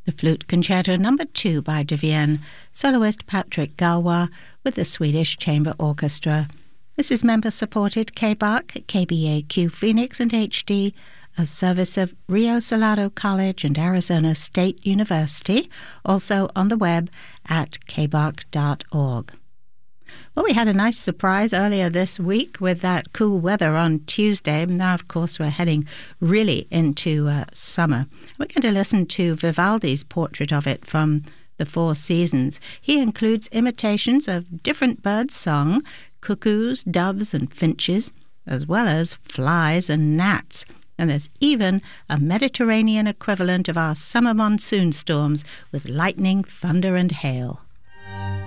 The Flute Concerto No. 2 by de Vienne, soloist Patrick Galois with the Swedish Chamber Orchestra. This is member-supported KBAQ, KBAQ Phoenix and HD, a service of Rio Salado College and Arizona State University, also on the web at kbaq.org. Well, we had a nice surprise earlier this week with that cool weather on Tuesday. Now, of course, we're heading really into summer. We're going to listen to Vivaldi's portrait of it from the Four Seasons. He includes imitations of different birds' song, cuckoos, doves and finches, as well as flies and gnats. And there's even a Mediterranean equivalent of our summer monsoon storms with lightning, thunder and hail.